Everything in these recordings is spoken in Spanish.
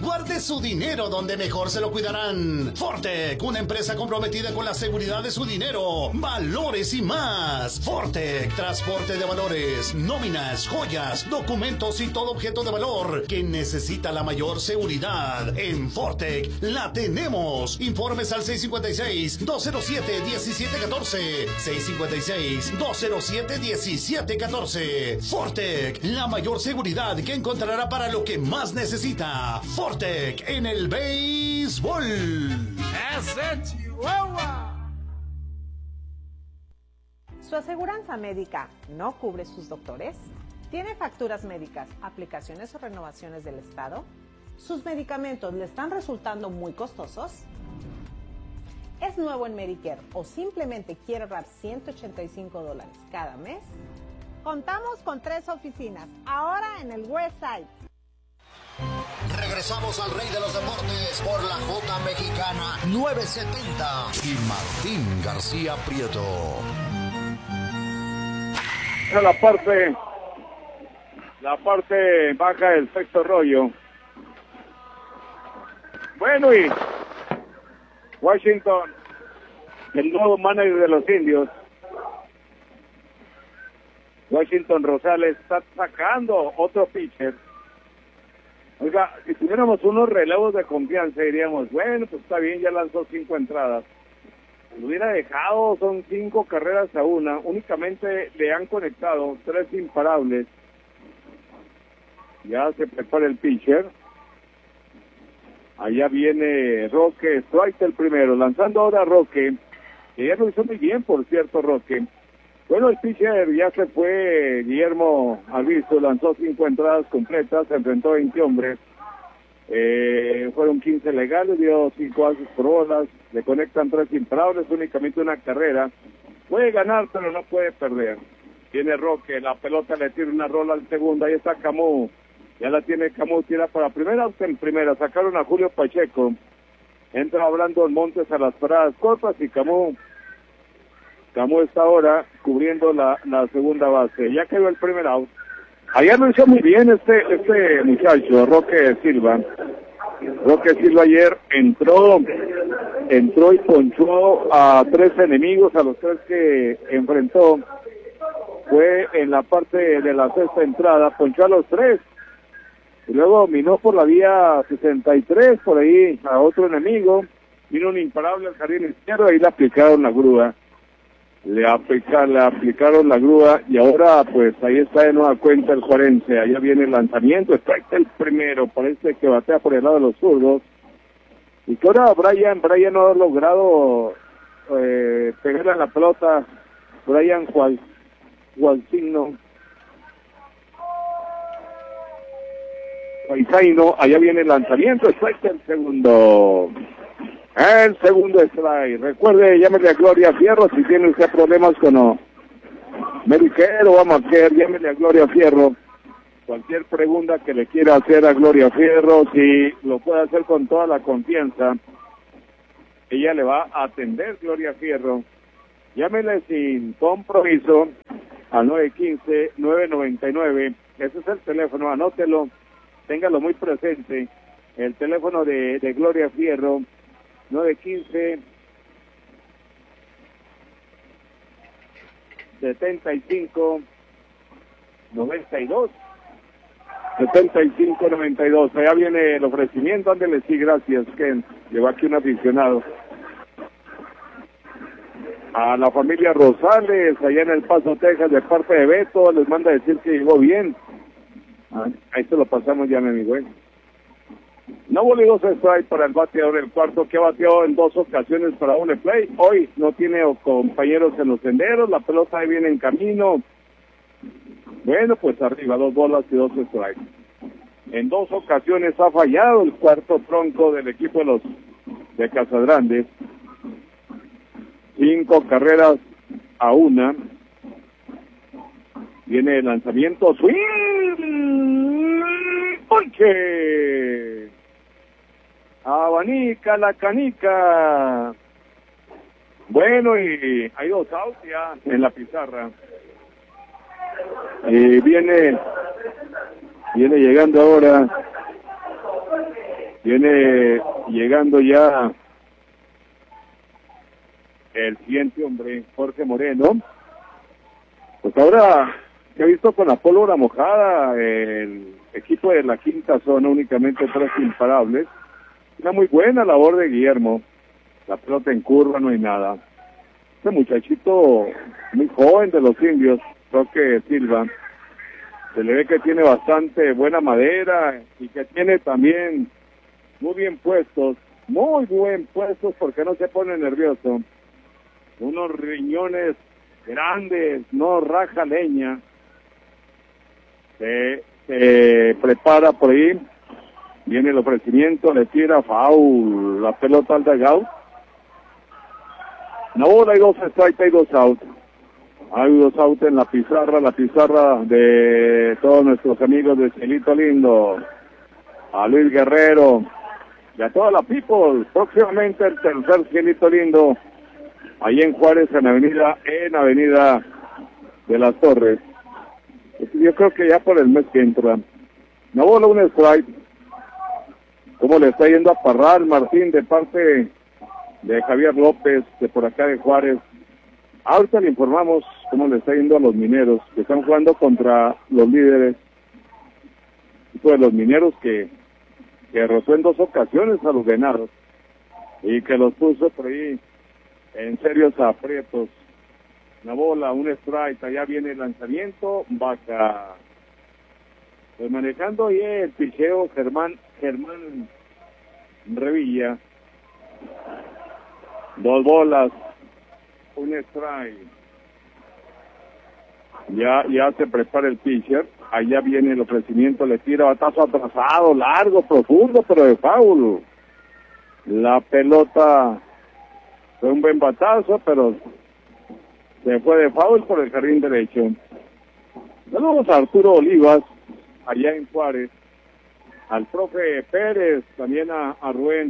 guarde su dinero donde mejor se lo cuidarán. Fortec, una empresa comprometida con la seguridad de su dinero, valores y más. Fortec, transporte de valores, nóminas, joyas, documentos y todo objeto de valor que necesita la mayor seguridad. En Fortec la tenemos. Informes al 656-207-1714. 656-207-1714. Fortec, la mayor seguridad que encontrará para lo que más necesita. Fortec en el béisbol. ¡Ese Chihuahua! ¿Su aseguranza médica no cubre sus doctores? ¿Tiene facturas médicas, aplicaciones o renovaciones del Estado? ¿Sus medicamentos le están resultando muy costosos? ¿Es nuevo en Medicare o simplemente quiere ahorrar $185 cada mes? Contamos con 3 oficinas, ahora en el West Side. Regresamos al Rey de los Deportes por la J Mexicana 970 y Martín García Prieto. La parte baja del sexto rollo. Bueno, y Washington, el nuevo manager de los Indios, Washington Rosales, está sacando otro pitcher. Oiga, si tuviéramos unos relevos de confianza, diríamos, bueno, pues está bien, ya lanzó 5 entradas. Lo hubiera dejado, son 5 carreras a 1. Únicamente le han conectado 3 imparables. Ya se prepara el pitcher. Allá viene Roque, strike el primero, lanzando ahora Roque, que ya lo hizo muy bien, por cierto, Roque. Bueno, el pitcher ya se fue, Guillermo Alviso, lanzó 5 entradas completas, se enfrentó a 20 hombres, fueron 15 legales, dio 5 bases por bolas, le conectan 3 imparables, únicamente una carrera. Puede ganar, pero no puede perder. Tiene Roque, la pelota le tira una rola al segundo, ahí está Camus. Ya la tiene Camus, tira para primera, en primera, sacaron a Julio Pacheco, entra Brandon Montes a las paradas cortas y Camus está ahora cubriendo la segunda base. Ya quedó el primer out. Ayer lo hizo muy bien este muchacho, Roque Silva. Roque Silva ayer entró y ponchó a 3 enemigos, a los 3 que enfrentó. Fue en la parte de la sexta entrada, ponchó a los 3. Y luego minó por la vía 63, por ahí a otro enemigo. Vino un imparable al jardín izquierdo, ahí le aplicaron la grúa. Le aplicaron la grúa y ahora pues ahí está de nueva cuenta el juarense. Allá viene el lanzamiento, está el primero, parece que batea por el lado de los zurdos. Y que ahora Brian no ha logrado pegarle a la pelota. Brian Gualcino. Paisaino, allá viene el lanzamiento, strike el segundo. El segundo strike. Recuerde, llámele a Gloria Fierro si tiene usted problemas con Medicare o Obamacare, llámele a Gloria Fierro. Cualquier pregunta que le quiera hacer a Gloria Fierro, si lo puede hacer con toda la confianza, ella le va a atender, Gloria Fierro. Llámele sin compromiso al 915-999. Ese es el teléfono, anótelo. Téngalo muy presente, el teléfono de Gloria Fierro, 915-75-92. 75-92. Allá viene el ofrecimiento, ándele, sí, gracias, Ken. Lleva aquí un aficionado. A la familia Rosales, allá en El Paso, Texas, de parte de Beto, les manda a decir que llegó bien. Ahí se lo pasamos ya, mi amigo. No volvió strike para el bateador del cuarto, que bateó en 2 ocasiones para doble play. Hoy no tiene compañeros en los senderos, la pelota ahí viene en camino. Bueno, pues arriba, 2 bolas y 2 strikes. En 2 ocasiones ha fallado el cuarto tronco del equipo de Casagrande. 5 carreras a 1. Viene el lanzamiento, swing, ponche. Abanica la canica. Bueno, y hay 2 outs ya en la pizarra. Y viene llegando ahora Viene llegando ya el siguiente hombre, Jorge Moreno. Pues ahora se ha visto con la pólvora mojada el equipo de la quinta zona, únicamente 3 imparables. Una muy buena labor de Guillermo. La pelota en curva, no hay nada. Este muchachito muy joven de los indios, Roque Silva, se le ve que tiene bastante buena madera y que tiene también muy buen puestos porque no se pone nervioso. Unos riñones grandes, no raja leña. Se prepara por ahí, viene el ofrecimiento, le tira foul, la pelota al dugout. Una bola y 2 strikes, hay 2 out. Hay 2 out en la pizarra de todos nuestros amigos de Cielito Lindo. A Luis Guerrero y a toda la people. Próximamente el tercer Cielito Lindo, ahí en Juárez, en Avenida de las Torres. Yo creo que ya por el mes que entra. Una bola, un strike. ¿Cómo le está yendo a Parral, Martín, de parte de Javier López, de por acá de Juárez? Ahorita le informamos cómo le está yendo a los mineros, que están jugando contra los líderes. Pues los mineros que derrotó en 2 ocasiones a los venados y que los puso por ahí en serios aprietos. Una bola, un strike, allá viene el lanzamiento, baja. Pues manejando ahí el picheo Germán Revilla. 2 bolas, un strike. Ya se prepara el pitcher. Allá viene el ofrecimiento, le tira batazo atrasado, largo, profundo, pero de foul. La pelota fue un buen batazo, pero se fue de foul por el jardín derecho. Saludos a Arturo Olivas, allá en Juárez, al profe Pérez, también a Rubén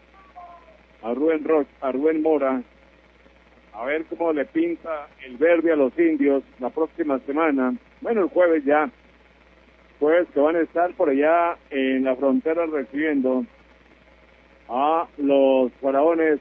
Mora. A ver cómo le pinta el verde a los indios la próxima semana. Bueno, el jueves ya. Pues que van a estar por allá en la frontera recibiendo a los faraones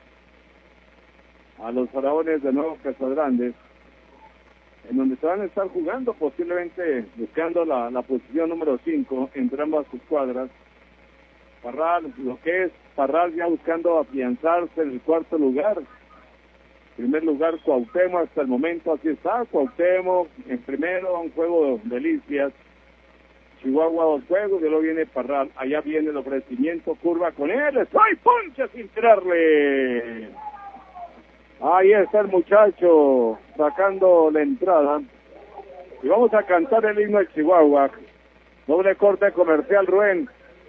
de Nuevo Casas Grandes, en donde se van a estar jugando, posiblemente buscando la posición número 5 entre ambas escuadras. Parral ya buscando afianzarse en el 4º lugar. Primer lugar Cuauhtémoc hasta el momento, así está, Cuauhtémoc en primero, un juego de delicias. Chihuahua 2 juegos, y luego viene Parral, allá viene el ofrecimiento, curva con él, ¡ay, poncha sin tirarle! Ahí está el muchacho sacando la entrada, y vamos a cantar el himno de Chihuahua. Doble corte comercial, Rubén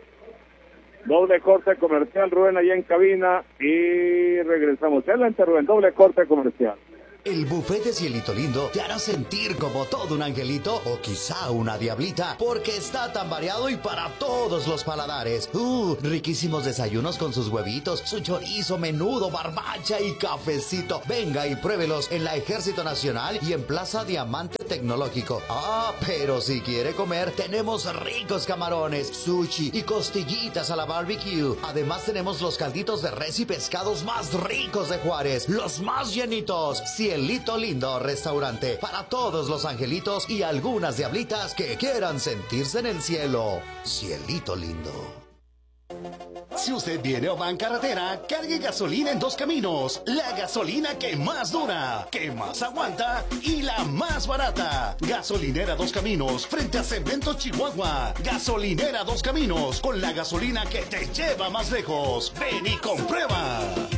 allá en cabina, y regresamos. Adelante, Rubén, doble corte comercial. El buffet de Cielito Lindo te hará sentir como todo un angelito o quizá una diablita, porque está tan variado y para todos los paladares. Riquísimos desayunos con sus huevitos, su chorizo, menudo, barbacha y cafecito. Venga y pruébelos en la Ejército Nacional y en Plaza Diamante Tecnológico. Pero si quiere comer, tenemos ricos camarones, sushi y costillitas a la barbecue. Además tenemos los calditos de res y pescados más ricos de Juárez, los más llenitos. Cielito Lindo Restaurante, para todos los angelitos y algunas diablitas que quieran sentirse en el cielo. Cielito Lindo. Si usted viene o va en carretera, cargue gasolina en Dos Caminos. La gasolina que más dura, que más aguanta y la más barata. Gasolinera Dos Caminos, frente a Cemento Chihuahua. Gasolinera Dos Caminos, con la gasolina que te lleva más lejos. Ven y comprueba.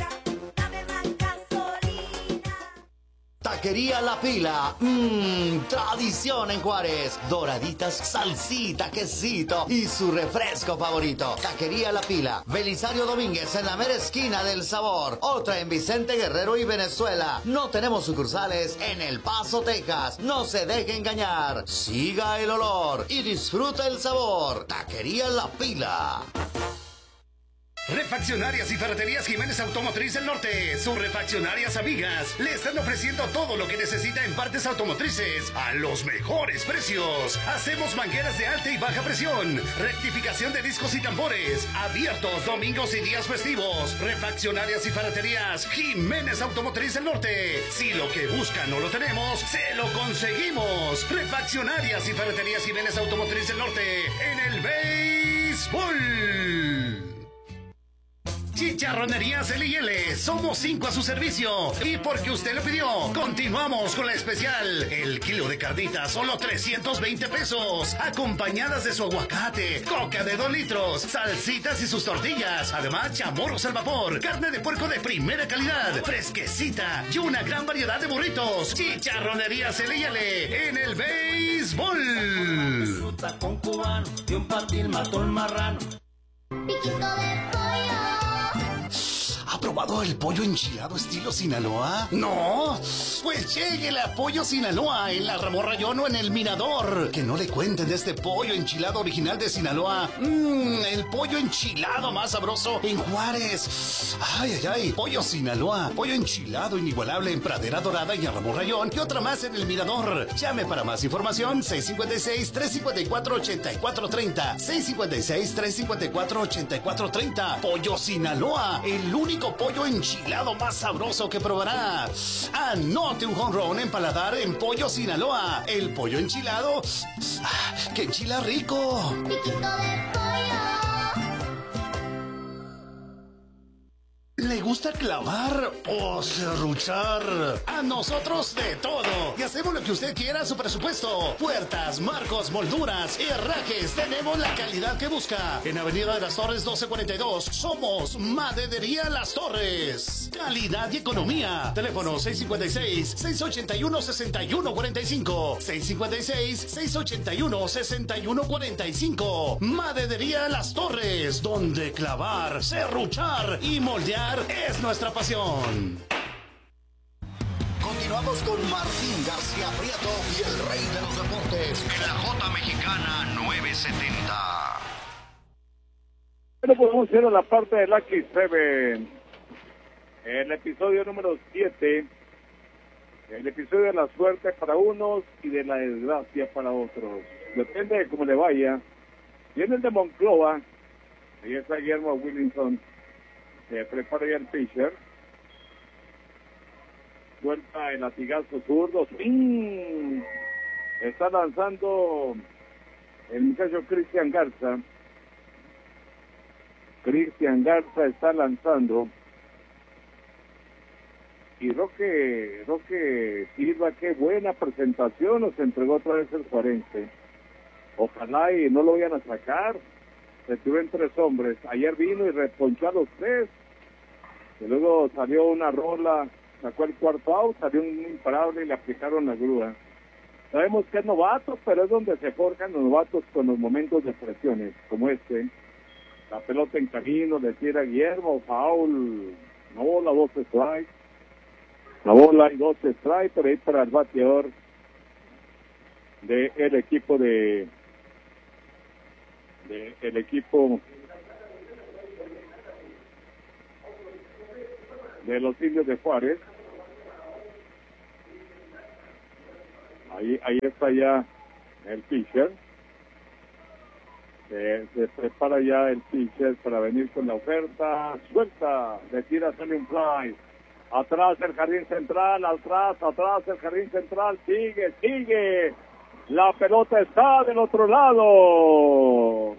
Taquería La Pila, tradición en Juárez. Doraditas, salsita, quesito y su refresco favorito. Taquería La Pila, Belisario Domínguez en la mera esquina del sabor. Otra en Vicente Guerrero y Venezuela. No tenemos sucursales en El Paso, Texas. No se deje engañar. Siga el olor y disfruta el sabor. Taquería La Pila. Refaccionarias y Ferreterías Jiménez Automotriz del Norte, sus refaccionarias amigas, le están ofreciendo todo lo que necesita en partes automotrices a los mejores precios. Hacemos mangueras de alta y baja presión, rectificación de discos y tambores, abiertos domingos y días festivos. Refaccionarias y Ferreterías Jiménez Automotriz del Norte. Si lo que buscan no lo tenemos, se lo conseguimos. Refaccionarias y Ferreterías Jiménez Automotriz del Norte en el béisbol. Chicharronerías L&L, somos 5 a su servicio. Y porque usted lo pidió, continuamos con la especial. El kilo de carnitas, solo 320 pesos. Acompañadas de su aguacate, coca de 2 litros, salsitas y sus tortillas. Además, chamorros al vapor, carne de puerco de primera calidad, fresquecita y una gran variedad de burritos. Chicharronerías L&L en el béisbol. Con cubano y un patín mató el marrano. Piquito de pollo. ¿Ha probado el pollo enchilado estilo Sinaloa? ¿No? Pues lléguele a Pollo Sinaloa en la Ramón Rayón o en el Mirador. Que no le cuenten de este pollo enchilado original de Sinaloa. El pollo enchilado más sabroso en Juárez. Ay, ay, ay. Pollo Sinaloa. Pollo enchilado inigualable en Pradera Dorada y en Ramón Rayón. Y otra más en el Mirador. Llame para más información 656-354-8430. 656-354-8430. Pollo Sinaloa. El único pollo enchilado más sabroso que probará. Anote un home run en paladar en Pollo Sinaloa. El pollo enchilado que enchila rico. Piquito de pollo. ¿Le gusta clavar o serruchar? A nosotros de todo. Y hacemos lo que usted quiera a su presupuesto. Puertas, marcos, molduras, herrajes. Tenemos la calidad que busca. En Avenida de las Torres 1242. Somos Maderería Las Torres. Calidad y economía. Teléfono 656-681-6145. 656-681-6145. Maderería Las Torres. Donde clavar, serruchar y moldear es nuestra pasión. Continuamos con Martín García Prieto y el rey de los deportes en la J Mexicana 970. Bueno, pues vamos a ir a la parte de Lucky Seven. El episodio número 7. El episodio de la suerte para unos y de la desgracia para otros. Depende de cómo le vaya. Viene el de Monclova. Ahí está Guillermo Williamson. Se prepara ya el pitcher. Suelta el latigazo zurdo. ¡Swing! Está lanzando el muchacho Cristian Garza. Cristian Garza está lanzando. Y Roque Silva, qué buena presentación. Nos entregó otra vez el Juarense. Ojalá y no lo vayan a sacar. Se tuvieron 3 hombres. Ayer vino y reponchó a los 3. Y luego salió una rola, sacó el cuarto out, salió un imparable y le aplicaron la grúa. Sabemos que es novato, pero es donde se forjan los novatos con los momentos de presiones, como este. La pelota en camino, le tira a Guillermo, foul, una bola, 2 strikes. La bola y 2 strikes, pero ahí para el bateador del equipo de el equipo de los Indios de Juárez. Ahí está ya el pitcher. Se prepara ya el pitcher para venir con la oferta. Suelta, le tira, sale un fly. Atrás el jardín central, atrás el jardín central. Sigue. La pelota está del otro lado.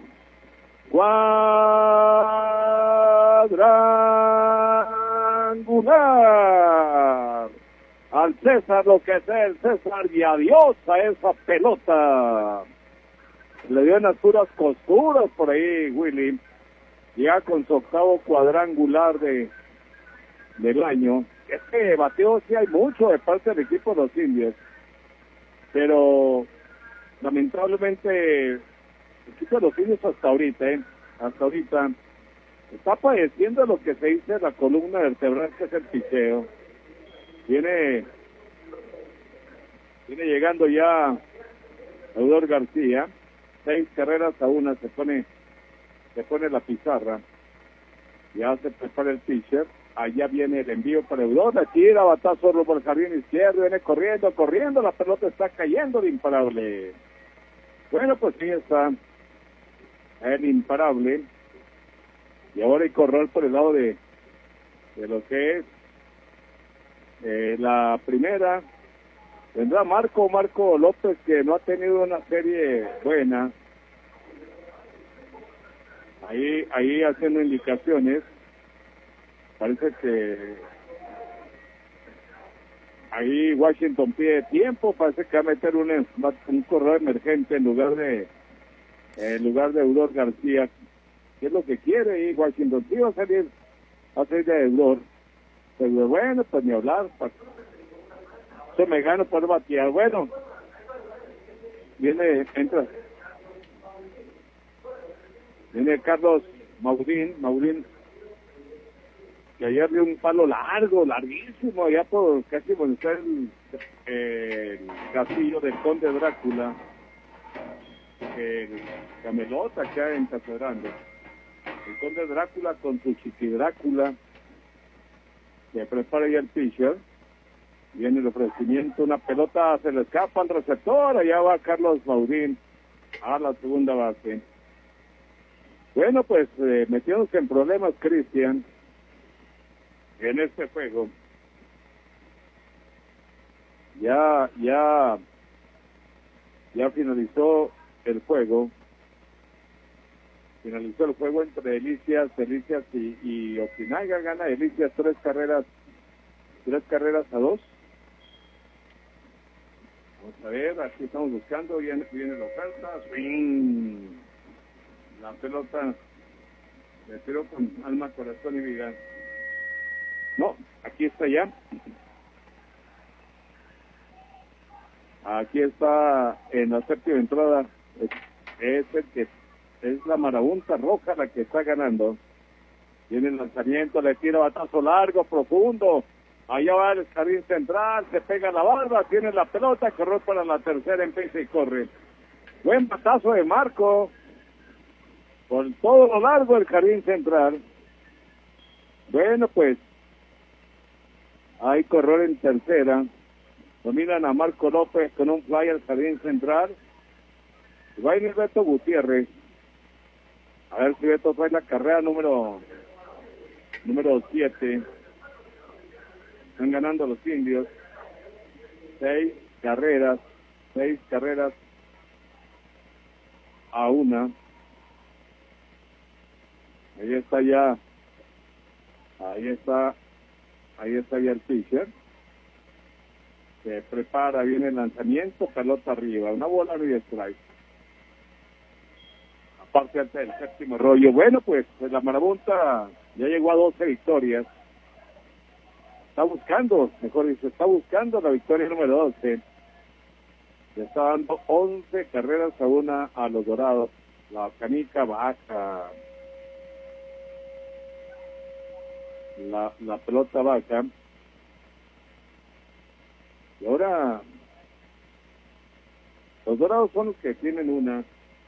Cuadrangular. Al César lo que es el César y adiós a esa pelota. Le dio unas puras costuras por ahí Willy. Ya con su 8º cuadrangular del año. Este bateo sí hay mucho de parte del equipo de los Indios. Pero lamentablemente el equipo de los Indios hasta ahorita está padeciendo lo que se dice la columna vertebral, que es el picheo. Viene llegando ya Eudor García, 6 carreras a 1, se pone la pizarra. Ya se prepara el pitcher. Allá viene el envío para Eudor. La tira, batazo rumbo al jardín izquierdo. Viene corriendo. La pelota está cayendo de imparable. Bueno, pues sí está el imparable. Y ahora hay correr por el lado de lo que es la primera. Vendrá Marco López, que no ha tenido una serie buena. Ahí haciendo indicaciones. Parece que ahí Washington pide tiempo. Parece que va a meter un corredor emergente en lugar de Eudor García. ¿Qué es lo que quiere? Y Washington sí va a salir de Eudor. Pero bueno, pues ni hablar. Yo me gano por batear. Bueno, viene Carlos Maurín, que ayer dio un palo larguísimo, allá por casi por estar el castillo del Conde Drácula, el Camelot acá en Casagrande. El Conde Drácula con su Chiqui Drácula, que prepara ya el pitcher. Viene el ofrecimiento, una pelota se le escapa al receptor, allá va Carlos Maurín a la segunda base. Bueno, pues metiéndose en problemas Cristian en este juego. Ya finalizó el juego. Finalizó el juego entre Delicias y Ojinaga. Gana Delicias 3 carreras a 2. Vamos a ver, aquí estamos buscando, viene la oferta, swing, la pelota le tiró con alma, corazón y vida. No, aquí está ya. Aquí está en la séptima entrada, es la marabunta roja la que está ganando. Viene el lanzamiento, le tira batazo largo, profundo. Allá va el jardín central, se pega la barba, tiene la pelota, corre para la tercera, empieza y corre. Buen batazo de Marco, por todo lo largo del jardín central. Bueno, pues, hay correr en tercera. Dominan a Marco López con un fly al jardín central. Va a ir Beto Gutiérrez. A ver si Beto trae la carrera número 7. Están ganando los indios. 6 carreras a 1. Ahí está ya el pitcher. Se prepara, viene el lanzamiento, pelota arriba, una bola y strike. Aparte del séptimo rollo. Bueno, pues la marabunta ya llegó a 12 victorias. Está buscando la victoria número 12. Le está dando 11 carreras a 1 a los Dorados. La canica baja. La pelota baja. Y ahora los Dorados son los que tienen una.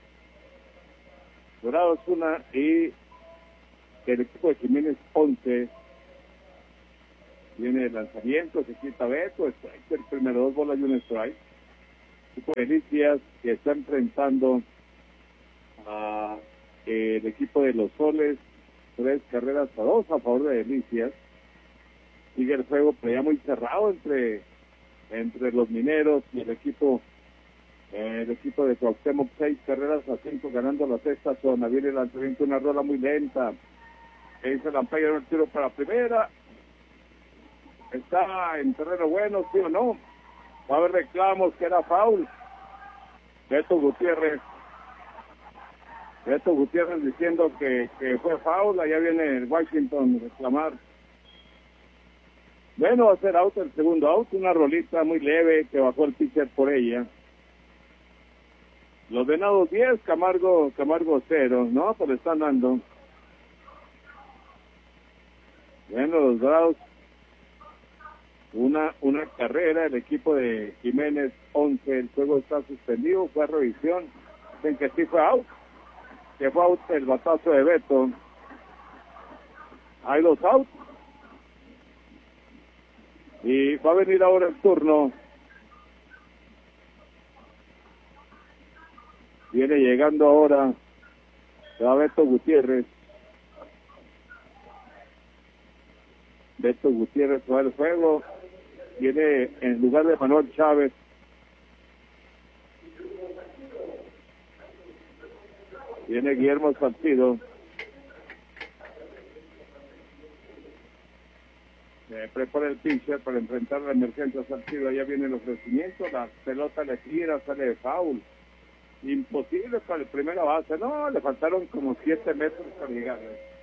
Dorados una y el equipo de Jiménez 11. Viene el lanzamiento, se quita Beto, strike, el primero 2 bolas y un strike. El equipo de Delicias que está enfrentando a el equipo de Los Soles, 3 carreras a 2 a favor de Delicias. Sigue el juego, pero ya muy cerrado entre los mineros y el equipo de Cuauhtémoc, 6 carreras a 5 ganando la sexta zona. Viene el lanzamiento, una rola muy lenta. Dice Lampaya, un tiro para primera. Está en terreno bueno, sí o no. Va a haber reclamos que era foul. Beto Gutiérrez diciendo que fue foul. Allá viene el Washington a reclamar. Bueno, va a ser out el segundo out. Una rolita muy leve que bajó el pitcher por ella. Los Venados 10, Camargo 0, ¿no? Pues le están dando. Bueno, los Dorados una carrera, el equipo de Jiménez 11, el juego está suspendido, fue a revisión, dicen que sí fue out, el batazo de Beto. Hay 2 outs. Y va a venir ahora el turno. Viene llegando ahora Beto Gutiérrez. Beto Gutiérrez va al juego. Viene en lugar de Manuel Chávez. Viene Guillermo Salcido. Prepara el pitcher para enfrentar la emergencia Salcido. Allá viene el ofrecimiento. La pelota le tira, sale de foul. Imposible para el primera base. No, le faltaron como 7 metros para llegar.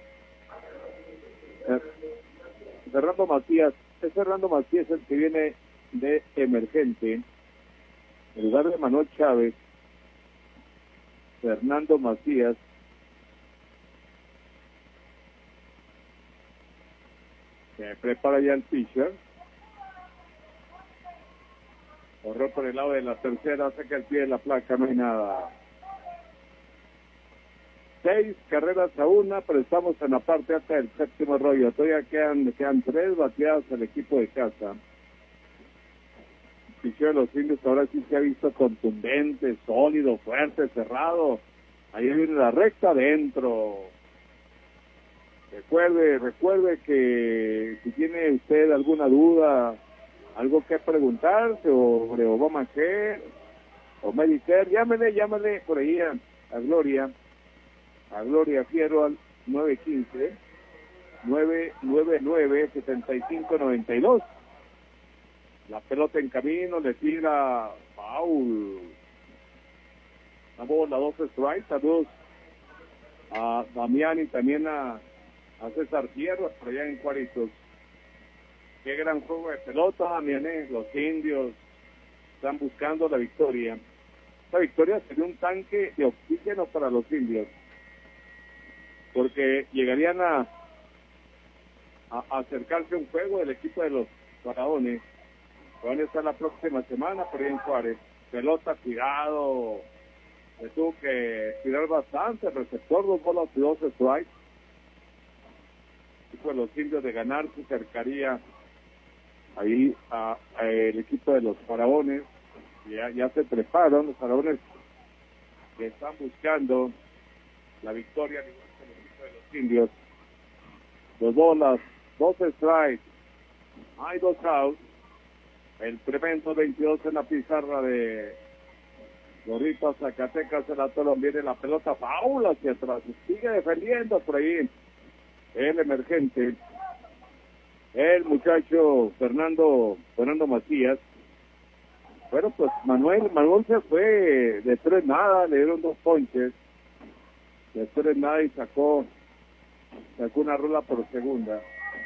Fernando Macías. Es Fernando Macías el que viene de emergente. En lugar de Manuel Chávez. Fernando Macías. Se prepara ya el pitcher. Corrió por el lado de la tercera, saca el pie de la placa, no hay nada. 6 carreras a 1, pero estamos en la parte alta del séptimo rollo. Todavía quedan 3 bateadas al equipo de casa. El pitcher de los Indios ahora sí se ha visto contundente, sólido, fuerte, cerrado. Ahí viene la recta adentro. Recuerde que si tiene usted alguna duda, algo que preguntar sobre Obamacare o Medicare, llámele por ahí a Gloria Fierro al 915-999-7592. La pelota en camino, le tira Paul. La bola, 2 strikes, saludos a Damián y también a César Fierro, por allá en Cuaritos. Qué gran juego de pelota, Damián, los Indios están buscando la victoria. Esta victoria sería un tanque de oxígeno para los Indios, porque llegarían a acercarse a un juego del equipo de los Faraones. Van a estar la próxima semana por ahí en Juárez. Pelota, cuidado, se tuvo que tirar bastante, el receptor, 2 bolas y 2 strikes. El equipo de los Indios de ganar se acercaría ahí a el equipo de los Faraones. Ya se preparan los Faraones, que están buscando la victoria al igual que el equipo de los Indios. 2 bolas, 2 strikes, hay 2 outs. El tremendo 22 en la pizarra de Gorritos Zacatecas, el Atolón. Viene la pelota, Paula hacia atrás, sigue defendiendo por ahí el emergente, el muchacho Fernando Macías. Bueno, pues Manuel se fue de 3-0, le dieron 2 ponches, de 3-0 y sacó una rola por segunda.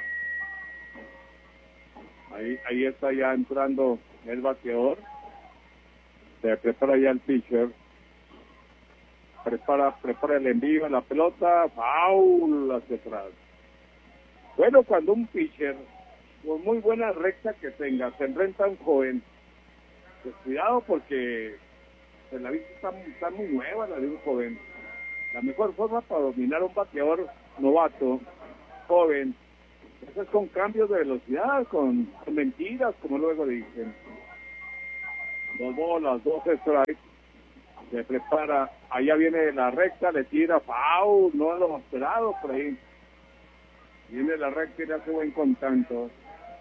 Ahí está ya entrando el bateador. Se prepara ya el pitcher. Prepara el envío en la pelota. Foul hacia atrás. Bueno, cuando un pitcher, por muy buena recta que tenga, se enfrenta a un joven, pues cuidado porque la vista está muy nueva, la de un joven. La mejor forma para dominar a un bateador novato, joven, eso es con cambios de velocidad, con mentiras, como luego dicen. 2 bolas, 2 strikes. Se prepara, allá viene la recta, le tira foul, no lo ha esperado por ahí. Viene la recta y le hace buen contacto.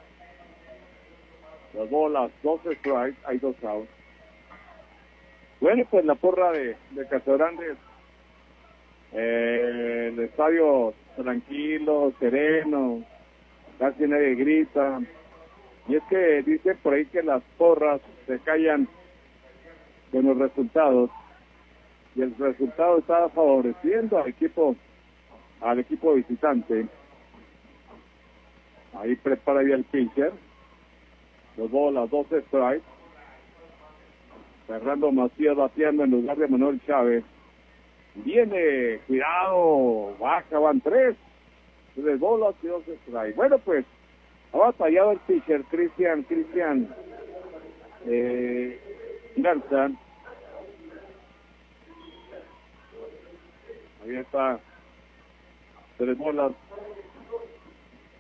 2 bolas, 2 strikes, hay 2 outs. Bueno, pues la porra de Casagrandes, el estadio tranquilo, sereno, casi nadie grita. Y es que dicen por ahí que las porras se callan con los resultados, y el resultado está favoreciendo al equipo visitante. Ahí prepara ya el pitcher. 2 bolas, 2 strikes. Fernando Macías bateando en lugar de Manuel Chávez. Viene, cuidado, baja, van 3 bolas y 2 strikes. Bueno, pues ha batallado el pitcher Cristian Garza. Ahí está, 3 bolas,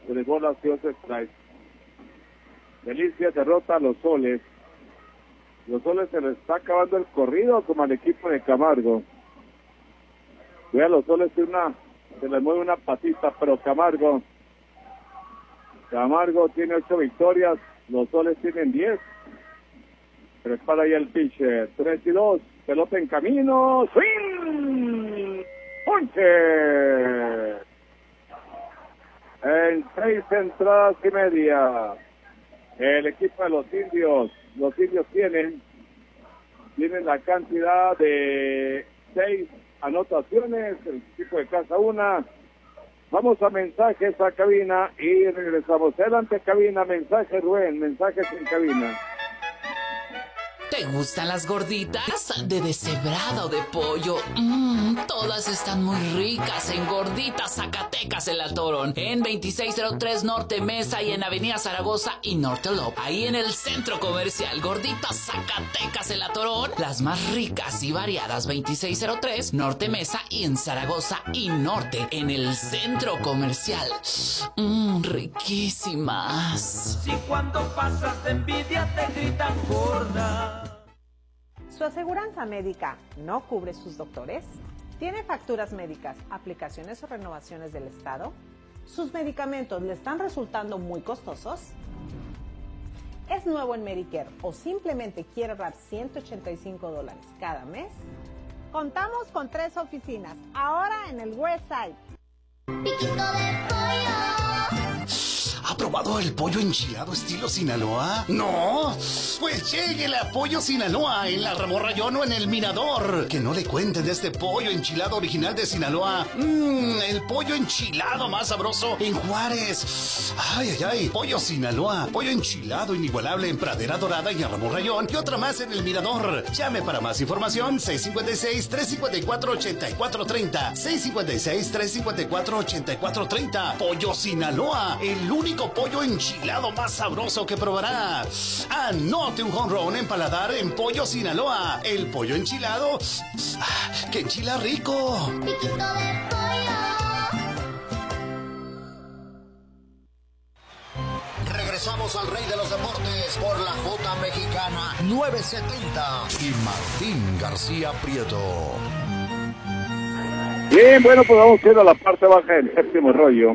tres bolas y 2 strikes. Delicias derrota a los Soles. Los Soles se les está acabando el corrido como al equipo de Camargo. Vea, los Soles se les mueve una patita, pero Camargo tiene 8 victorias, los Soles tienen 10. Prepara ya el pitcher, 3-2, pelota en camino, swing, ponche. En 6 entradas y media, el equipo de los indios tienen la cantidad de 6 anotaciones, el equipo de casa 1. Vamos a mensajes a cabina y regresamos. Adelante cabina, mensaje Rubén, mensajes en cabina. ¿Te gustan las gorditas? De deshebrada o de pollo. Todas están muy ricas en Gorditas Zacatecas El Atorón. En 2603 Norte Mesa y en Avenida Zaragoza y Norte Lop. Ahí en el centro comercial Gorditas Zacatecas El Atorón. Las más ricas y variadas 2603 Norte Mesa y en Zaragoza y Norte en el centro comercial. Riquísimas. Si cuando pasas de envidia te gritan gorda. ¿Su aseguranza médica no cubre sus doctores? ¿Tiene facturas médicas, aplicaciones o renovaciones del Estado? ¿Sus medicamentos le están resultando muy costosos? ¿Es nuevo en Medicare o simplemente quiere ahorrar $185 cada mes? Contamos con 3 oficinas, ahora en el Westside. Piquito de pollo. ¿Ha probado el pollo enchilado estilo Sinaloa? ¿No? Pues lléguele a Pollo Sinaloa en la Remorrayón o en el Mirador. Que no le cuenten de este pollo enchilado original de Sinaloa. El pollo enchilado más sabroso en Juárez. Ay. Pollo Sinaloa. Pollo enchilado inigualable en Pradera Dorada y en Remorrayón. Y otra más en el Mirador. Llame para más información 656-354-8430. 656-354-8430. Pollo Sinaloa. El único pollo enchilado más sabroso que probará. Anote un home run en paladar en Pollo Sinaloa. El pollo enchilado que enchila rico. Piquito de pollo. Regresamos al Rey de los Deportes por la J Mexicana 970 y Martín García Prieto. Bien, bueno, pues vamos a ir a la parte baja del séptimo rollo.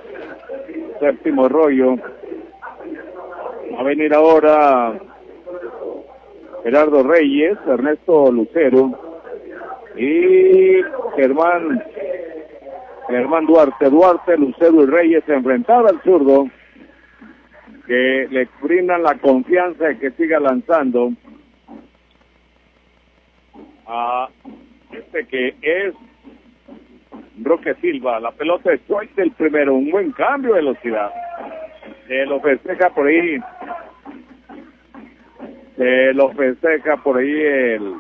Va a venir ahora Gerardo Reyes, Ernesto Lucero y Germán Duarte, Lucero y Reyes se enfrentan al zurdo que le brindan la confianza de que siga lanzando a que es Roque Silva. La pelota es strike del primero, un buen cambio de velocidad. Lo festeja por ahí el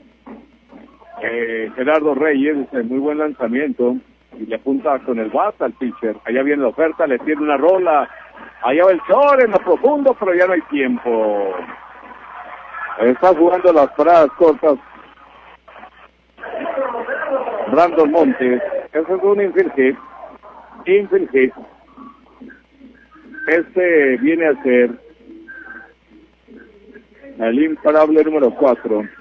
Gerardo Reyes, muy buen lanzamiento y le apunta con el bat al pitcher. Allá viene la oferta, le tiene una rola, allá va el short en lo profundo, pero ya no hay tiempo. Está jugando las paradas cortas Brandon Montes. Eso es un infield hit. Este viene a ser el imparable número 4.